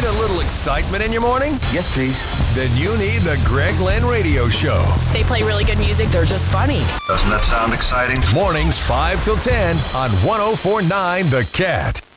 Need a little excitement in your morning? Yes, please. Then you need the Greg Glenn Radio Show. They play really good music. They're just funny. Doesn't that sound exciting? Mornings 5 till 10 on 104.9 The Cat.